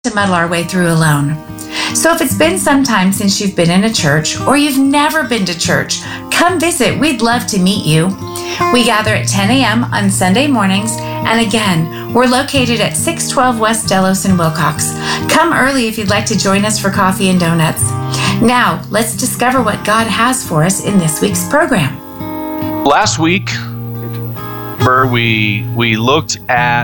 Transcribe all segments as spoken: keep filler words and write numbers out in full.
to muddle our way through alone. So if it's been some time since you've been in a church or you've never been to church, come visit. We'd love to meet you. We gather at ten a.m. on Sunday mornings, and again, we're located at six twelve West Delos in Wilcox. Come early if you'd like to join us for coffee and donuts. Now, let's discover what God has for us in this week's program. Last week, we we looked at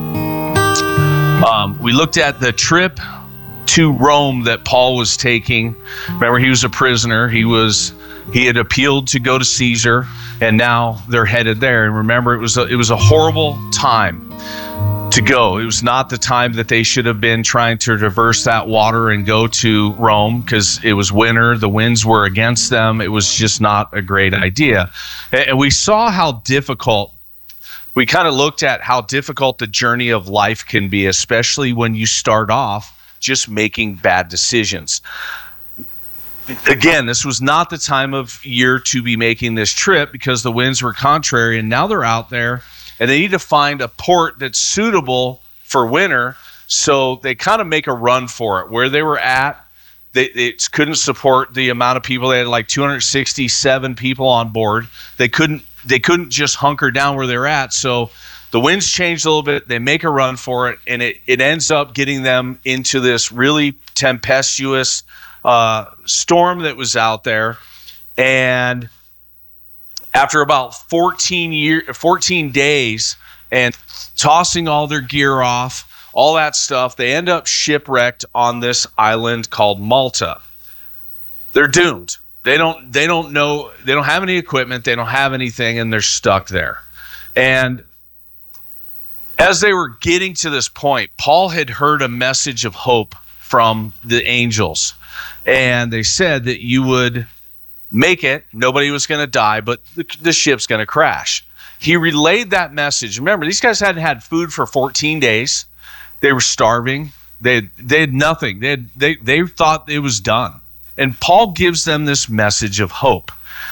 um, we looked at the trip to Rome that Paul was taking. Remember, he was a prisoner. He was he had appealed to go to Caesar, and now they're headed there. And remember, it was a, it was a horrible time to go. It was not the time that they should have been trying to traverse that water and go to Rome, because it was winter. The winds were against them. It was just not a great idea. And we saw how difficult. We kind of looked at how difficult the journey of life can be, especially when you start off just making bad decisions. Again, this was not the time of year to be making this trip because the winds were contrary, and now they're out there and they need to find a port that's suitable for winter. So they kind of make a run for it. Where they were at, they, they couldn't support the amount of people. They had like two hundred sixty-seven people on board. They couldn't they couldn't just hunker down where they're at. So the winds changed a little bit. They make a run for it, and it, it ends up getting them into this really tempestuous uh, storm that was out there. And after about fourteen year, fourteen days and tossing all their gear off, all that stuff, they end up shipwrecked on this island called Malta. They're doomed. They don't they don't know, they don't have any equipment, they don't have anything, and they're stuck there. And as they were getting to this point, Paul had heard a message of hope from the angels. And they said that you would make it, nobody was going to die, but the, the ship's going to crash. He relayed that message. Remember, these guys hadn't had food for fourteen days. They were starving. They had, they had nothing. They had, they they thought it was done. And Paul gives them this message of hope.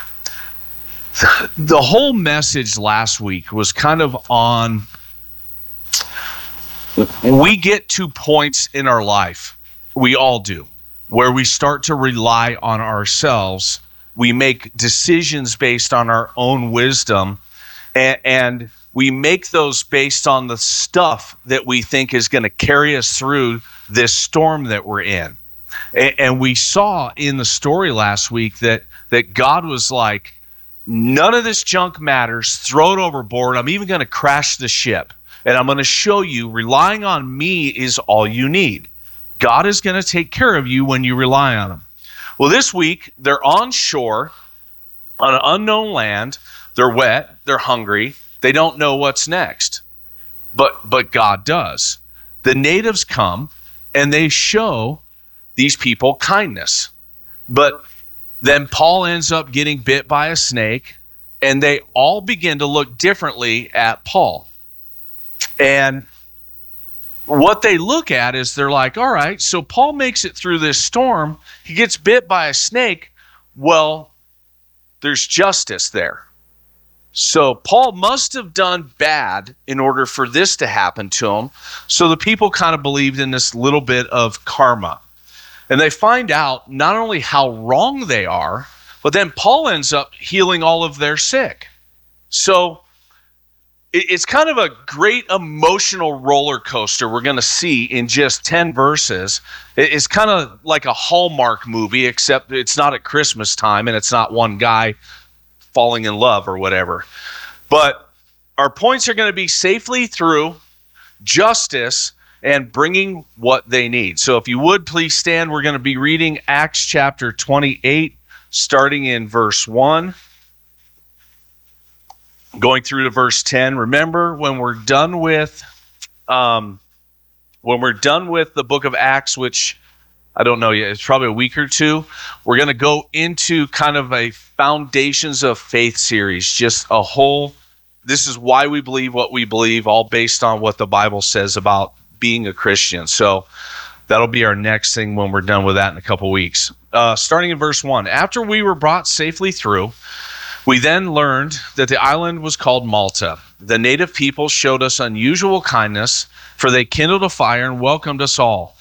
The whole message last week was kind of on, we get to points in our life, we all do, where we start to rely on ourselves. We make decisions based on our own wisdom, and, and we make those based on the stuff that we think is going to carry us through this storm that we're in. And, and we saw in the story last week that, that God was like, none of this junk matters, throw it overboard. I'm even going to crash the ship. And I'm going to show you relying on me is all you need. God is going to take care of you when you rely on him. Well, this week, they're on shore on an unknown land. They're wet. They're hungry. They don't know what's next. But, but God does. The natives come and they show these people kindness. But then Paul ends up getting bit by a snake, and they all begin to look differently at Paul. And what they look at is they're like, all right, so Paul makes it through this storm. He gets bit by a snake. Well, there's justice there. So Paul must have done bad in order for this to happen to him. So the people kind of believed in this little bit of karma. And they find out not only how wrong they are, but then Paul ends up healing all of their sick. So it's kind of a great emotional roller coaster we're going to see in just ten verses. It's kind of like a Hallmark movie, except it's not at Christmas time and it's not one guy falling in love or whatever. But our points are going to be safely through, justice, and bringing what they need. So if you would, please stand. We're going to be reading Acts chapter twenty-eight, starting in verse one. Going through to verse ten. Remember, when we're done with um, when we're done with the book of Acts, which I don't know yet, it's probably a week or two, we're going to go into kind of a Foundations of Faith series, just a whole, this is why we believe what we believe, all based on what the Bible says about being a Christian. So that'll be our next thing when we're done with that in a couple weeks. Uh, starting in verse one. After we were brought safely through, we then learned that the island was called Malta. The native people showed us unusual kindness, for they kindled a fire and welcomed us all.